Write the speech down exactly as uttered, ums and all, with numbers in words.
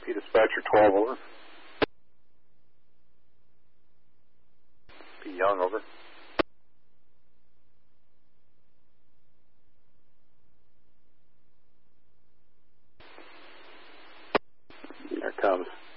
Yankee Dispatcher twelve, over. P. Young, over. There it comes.